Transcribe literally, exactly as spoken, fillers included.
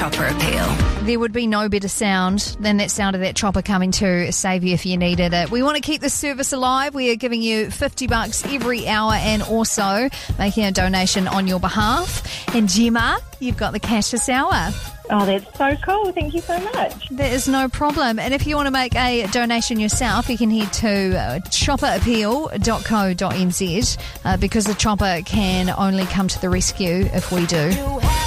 Chopper Appeal. There would be no better sound than that sound of that chopper coming to save you if you needed it. We want to keep this service alive. We are giving you fifty bucks every hour and also making a donation on your behalf. And Gemma, you've got the cash this hour. Oh, that's so cool. Thank you so much. There is no problem. And if you want to make a donation yourself, you can head to uh, chopper appeal dot co dot n z uh, because the chopper can only come to the rescue if we do.